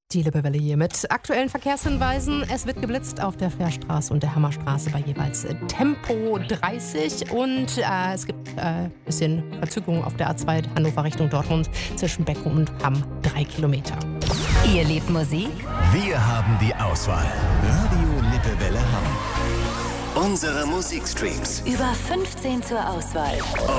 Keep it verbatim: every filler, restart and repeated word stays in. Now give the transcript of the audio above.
Die Lippewelle hier mit aktuellen Verkehrshinweisen. Es wird geblitzt auf der Fährstraße und der Hammerstraße bei jeweils Tempo dreißig. Und äh, es gibt ein äh, bisschen Verzögerung auf der A zwei Hannover Richtung Dortmund zwischen Beckum und Hamm. Drei Kilometer. Ihr liebt Musik? Wir haben die Auswahl. Radio Lippewelle Hamm. Unsere Musikstreams. Über fünfzehn zur Auswahl.